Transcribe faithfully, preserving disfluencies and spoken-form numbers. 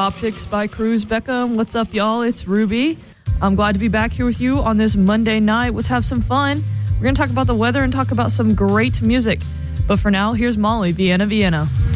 Optics by Cruz Beckham. What's up, y'all? It's Ruby. I'm glad to be back here with you on this Monday night. Let's have some fun. We're going to talk about the weather and talk about some great music. But for now, here's Molly, Vienna, Vienna.